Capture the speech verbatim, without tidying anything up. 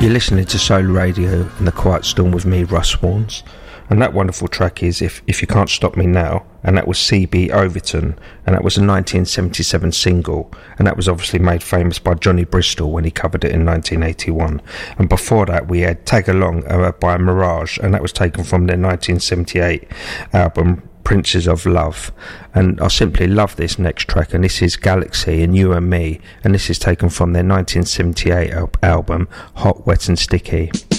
You're listening to Soul Radio and The Quiet Storm with me, Russ Warnes. And that wonderful track is If If You Can't Stop Me Now, and that was C B Overton, and that was a nineteen seventy-seven single, and that was obviously made famous by Johnny Bristol when he covered it in nineteen eighty-one. And before that we had Tag Along uh, by Mirage, and that was taken from their nineteen seventy-eight album Princes of Love. And I simply love this next track, and this is Galaxy and You and Me, and this is taken from their nineteen seventy-eight al- album Hot, Wet and Sticky.